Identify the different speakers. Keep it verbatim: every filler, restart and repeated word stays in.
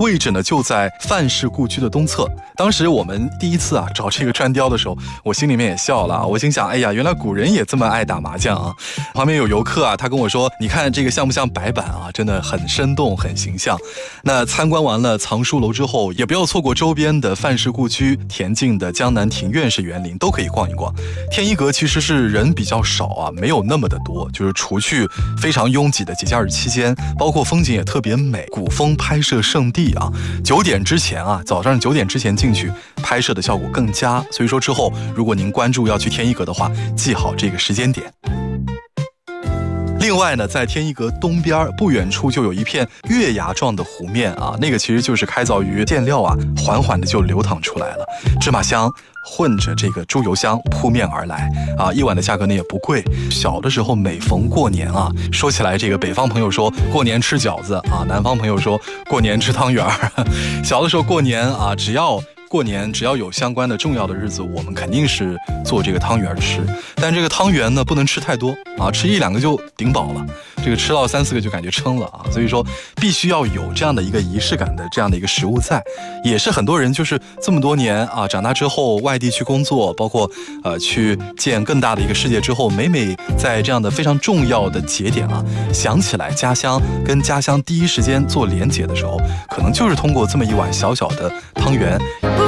Speaker 1: 位置呢就在范氏故居的东侧。当时我们第一次啊找这个砖雕的时候，我心里面也笑了，我心想，哎呀，原来古人也这么爱打麻将啊。旁边有游客啊，他跟我说，你看这个像不像白板啊，真的很生动很形象。那参观完了藏书楼之后，也不要错过周边的范氏故居、田径的江南庭院式园林，都可以逛一逛。天一阁其实是人比较少啊，没有那么的多，就是除去非常拥挤的节假日期间，包括风景也特别美，古风拍摄圣地啊。九点之前啊，早上九点之前进去拍摄的效果更佳。所以说之后如果您关注要去天一阁的话，记好这个时间点。另外呢，在天一阁东边不远处就有一片月牙状的湖面啊，那个其实就是开凿于建料啊，缓缓的就流淌出来了。芝麻香混着这个猪油香扑面而来啊，一碗的价格呢也不贵。小的时候每逢过年啊，说起来这个北方朋友说过年吃饺子啊，南方朋友说过年吃汤圆儿。小的时候过年啊，只要过年只要有相关的重要的日子，我们肯定是做这个汤圆吃。但这个汤圆呢，不能吃太多啊，吃一两个就顶饱了，这个吃到三四个就感觉撑了啊。所以说必须要有这样的一个仪式感的这样的一个食物在，也是很多人就是这么多年啊，长大之后外地去工作，包括呃去见更大的一个世界之后，每每在这样的非常重要的节点啊，想起来家乡，跟家乡第一时间做连结的时候，可能就是通过这么一碗小小的汤圆。